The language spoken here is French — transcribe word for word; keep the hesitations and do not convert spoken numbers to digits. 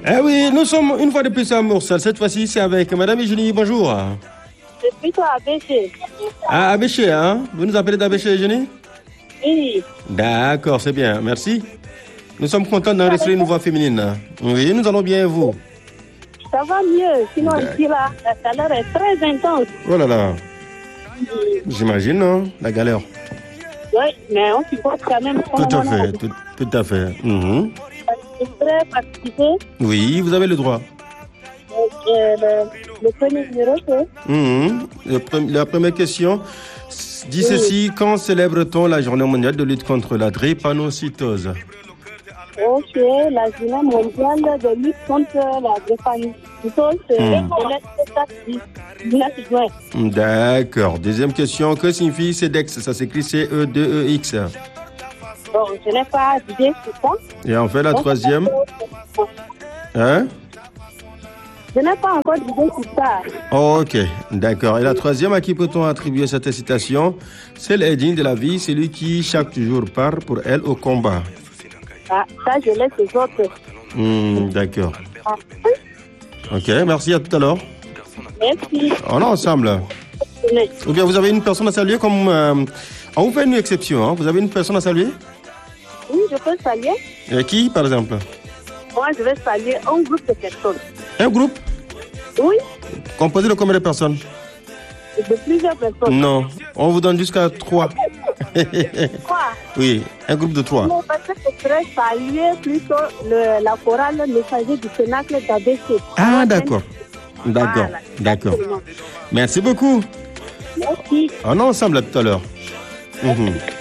Eh oui, nous sommes une fois de plus à Morsal. Cette fois-ci, c'est avec Madame Eugénie. Bonjour. C'est plutôt Abéché. Ah, Abéché, hein? Vous nous appelez d'Abéché, Eugénie? Oui. D'accord, c'est bien. Merci. Nous sommes contents d'enregistrer une voix féminine. Oui, nous allons bien, et vous? Ça va mieux. Sinon, ici, là, la chaleur est très intense. Oh là là. J'imagine, non? La galère. Oui, mais on supporte quand même. Tout à fait, tout, tout à fait. Mmh. Je voudrais participer. Oui, vous avez le droit. Donc, euh, le, le premier numéro, c'est... Mmh. Le pre- la première question dit Oui. ceci. Quand célèbre-t-on la journée mondiale de lutte contre la drépanocytose? Ok, la journée mondiale de lutte contre la drépanocytose, c'est Hmm. le dix-neuf juin. D'accord. Deuxième question. Que signifie CEDEX? Ça s'écrit C E D E X. Bon, je n'ai pas d'idée sur ça. Et enfin, la Donc, troisième. Hein? Je n'ai pas encore d'idée sur ça. Ok, d'accord. Et la troisième, à qui peut-on attribuer cette citation? C'est l'indigne de la vie, celui qui chaque jour part pour elle au combat. Ah, ça, je laisse aux autres. Hmm, d'accord. Ah, Ok, merci, à tout à l'heure. merci. On est ensemble. Ou bien vous avez une personne à saluer comme... euh, on vous fait une exception, hein? Vous avez une personne à saluer? Oui, je peux saluer. Et qui, par exemple? Moi, je vais saluer un groupe de personnes. Un groupe Oui, composé de combien de personnes? de plusieurs personnes. Non, on vous donne jusqu'à trois. Quoi? Oui, un groupe de trois. Non, parce que je voudrais saluer plutôt le, la chorale messager du Cénacle d'Abéché. Ah, d'accord. D'accord, Voilà, d'accord. exactement. Merci beaucoup. Merci. On est ensemble à tout à l'heure. Mhm.